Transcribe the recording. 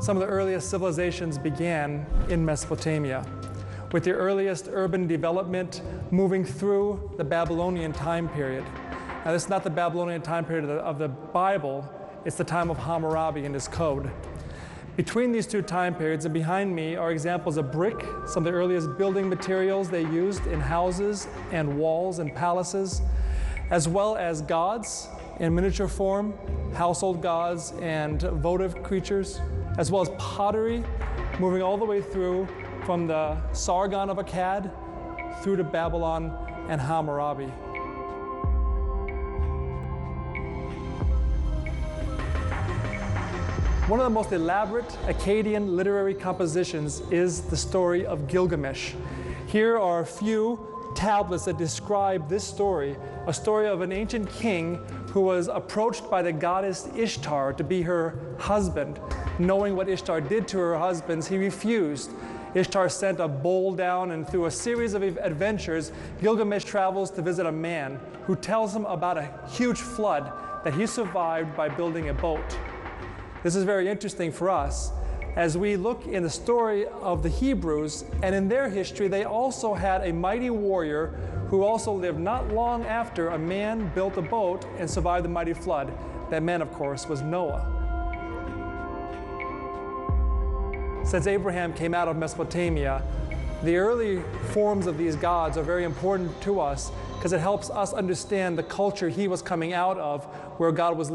Some of the earliest civilizations began in Mesopotamia, with the earliest urban development moving through the Babylonian time period. Now, this is not the Babylonian time period of the Bible, it's the time of Hammurabi and his code. Between these two time periods and behind me are examples of brick, some of the earliest building materials they used in houses and walls and palaces, as well as gods in miniature form, household gods and votive creatures, as well as pottery, moving all the way through from the Sargon of Akkad through to Babylon and Hammurabi. One of the most elaborate Akkadian literary compositions is the story of Gilgamesh. Here are a few tablets that describe this story, a story of an ancient king who was approached by the goddess Ishtar to be her husband. Knowing what Ishtar did to her husbands, he refused. Ishtar sent a bowl down, and through a series of adventures, Gilgamesh travels to visit a man who tells him about a huge flood that he survived by building a boat. This is very interesting for us as we look in the story of the Hebrews, and in their history they also had a mighty warrior who also lived not long after a man built a boat and survived the mighty flood. That man, of course, was Noah. Since Abraham came out of Mesopotamia, the early forms of these gods are very important to us because it helps us understand the culture he was coming out of, where God was